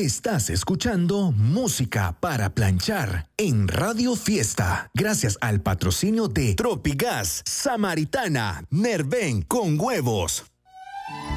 Estás escuchando música para planchar en Radio Fiesta. Gracias al patrocinio de Tropigas, Samaritana, Nerven con huevos.